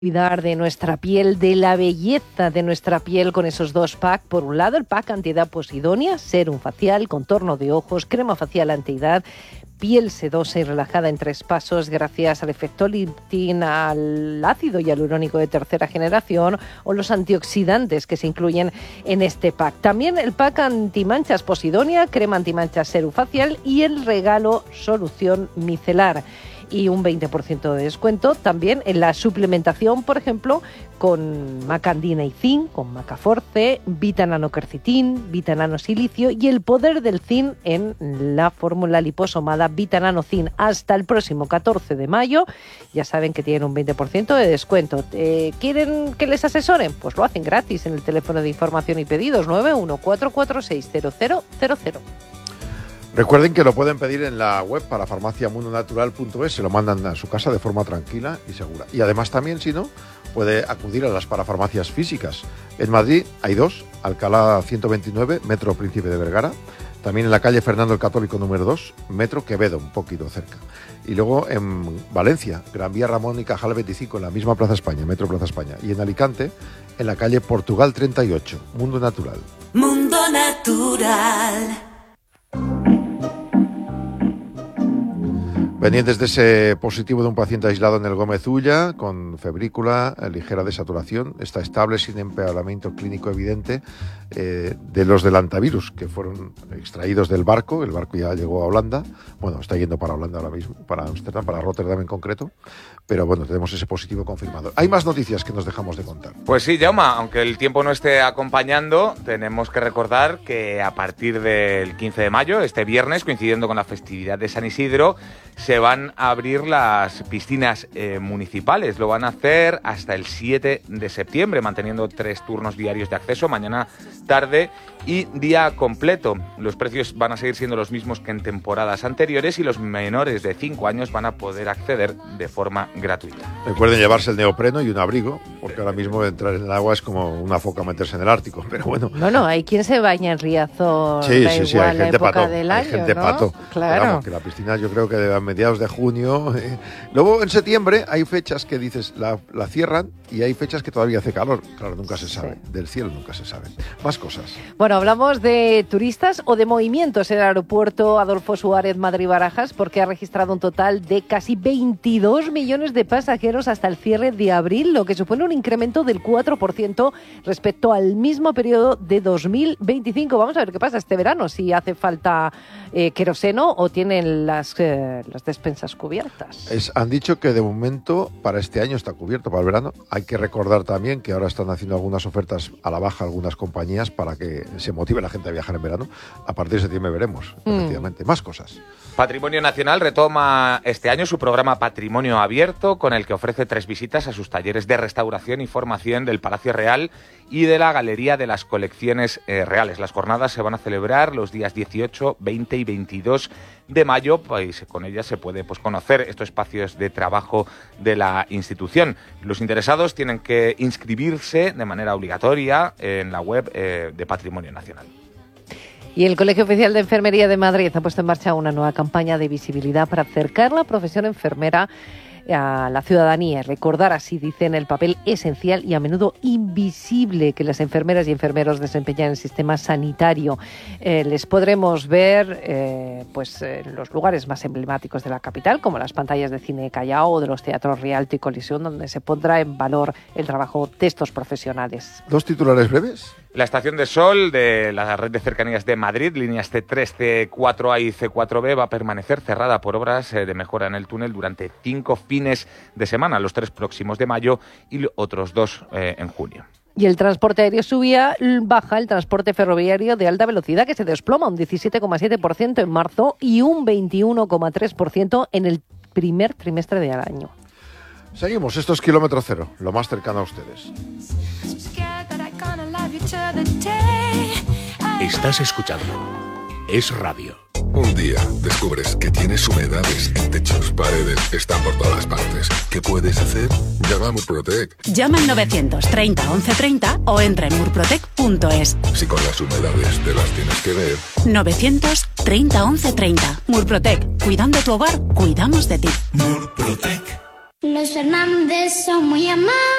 Cuidar de nuestra piel, de la belleza de nuestra piel con esos dos packs. Por un lado, el pack antiedad Posidonia, serum facial, contorno de ojos, crema facial antiedad, piel sedosa y relajada en 3 pasos gracias al efecto lifting, al ácido hialurónico de tercera generación o los antioxidantes que se incluyen en este pack. También el pack antimanchas Posidonia, crema antimanchas serum facial y el regalo solución micelar. Y un 20% de descuento también en la suplementación, por ejemplo, con macandina y zinc, con macaforce, vitananoquercitín, vitanano-silicio y el poder del zinc en la fórmula liposomada vitanano-zinc. Hasta el próximo 14 de mayo, ya saben que tienen un 20% de descuento. ¿Quieren que les asesoren? Pues lo hacen gratis en el teléfono de información y pedidos 914460000. Recuerden que lo pueden pedir en la web para farmaciamundonatural.es, se lo mandan a su casa de forma tranquila y segura. Y además también, si no, puede acudir a las parafarmacias físicas. En Madrid hay 2, Alcalá 129, Metro Príncipe de Vergara. También en la calle Fernando el Católico número 2, Metro Quevedo, un poquito cerca. Y luego en Valencia, Gran Vía Ramón y Cajal 25, en la misma Plaza España, Metro Plaza España. Y en Alicante, en la calle Portugal 38, Mundo Natural. Mundo Natural. Pendientes de ese positivo de un paciente aislado en el Gómez Ulla, con febrícula, ligera desaturación, está estable sin empeoramiento clínico evidente de los del antivirus, que fueron extraídos del barco. El barco ya llegó a Holanda, bueno, está yendo para Holanda ahora mismo, para Ámsterdam, para Rotterdam en concreto, pero bueno, tenemos ese positivo confirmado. Hay más noticias que nos dejamos de contar. Pues sí, Jaume, aunque el tiempo no esté acompañando, tenemos que recordar que a partir del 15 de mayo, este viernes, coincidiendo con la festividad de San Isidro, se van a abrir las piscinas municipales. Lo van a hacer hasta el 7 de septiembre, manteniendo 3 turnos diarios de acceso, mañana, tarde y día completo. Los precios van a seguir siendo los mismos que en temporadas anteriores y los menores de 5 años van a poder acceder de forma gratuita. Recuerden llevarse el neopreno y un abrigo, porque ahora mismo entrar en el agua es como una foca meterse en el Ártico, pero bueno. No, hay quien se baña en Riazor, sí, da sí, igual hay la gente época pato, del hay año, gente ¿no? pato. Claro. Vamos, que la piscina yo creo que a mediados de junio. Luego en septiembre hay fechas que dices la cierran y hay fechas que todavía hace calor. Claro, nunca se sabe. Sí. Del cielo nunca se sabe. Más cosas. Bueno, hablamos de turistas o de movimientos en el aeropuerto Adolfo Suárez Madrid-Barajas, porque ha registrado un total de casi 22 millones de pasajeros hasta el cierre de abril, lo que supone un incremento del 4% respecto al mismo periodo de 2025. Vamos a ver qué pasa este verano, si hace falta queroseno o tienen las despensas cubiertas. Han dicho que de momento para este año está cubierto, para el verano. Hay que recordar también que ahora están haciendo algunas ofertas a la baja algunas compañías para que se motive la gente a viajar en verano. A partir de septiembre veremos, efectivamente. Más cosas. Patrimonio Nacional retoma este año su programa Patrimonio Abierto, con el que ofrece 3 visitas a sus talleres de restauración y formación del Palacio Real y de la Galería de las Colecciones Reales. Las jornadas se van a celebrar los días 18, 20 y 22 de mayo, pues con ellas se puede conocer estos espacios de trabajo de la institución. Los interesados tienen que inscribirse de manera obligatoria en la web de Patrimonio Nacional. Y el Colegio Oficial de Enfermería de Madrid ha puesto en marcha una nueva campaña de visibilidad para acercar la profesión enfermera a la ciudadanía, recordar, así dicen, el papel esencial y a menudo invisible que las enfermeras y enfermeros desempeñan en el sistema sanitario. Les podremos ver en los lugares más emblemáticos de la capital, como las pantallas de Cine Callao o de los teatros Rialto y Colisión, donde se pondrá en valor el trabajo de estos profesionales. 2 titulares breves. La estación de sol de la red de cercanías de Madrid, líneas C3, C4A y C4B, va a permanecer cerrada por obras de mejora en el túnel durante 5 fines de semana, los 3 próximos de mayo y otros 2 en junio. Y el transporte aéreo subía, baja el transporte ferroviario de alta velocidad, que se desploma un 17,7% en marzo y un 21,3% en el primer trimestre del año. Seguimos, esto es Kilómetro Cero, lo más cercano a ustedes. Estás escuchando Es Radio. Un día descubres que tienes humedades en techos, paredes, están por todas partes. ¿Qué puedes hacer? Llama a Murprotec. Llama al 930 1130 o entra en murprotec.es. Si con las humedades te las tienes que ver. 930 1130. Murprotec. Cuidando tu hogar, cuidamos de ti. Murprotec. Los Fernández son muy amables.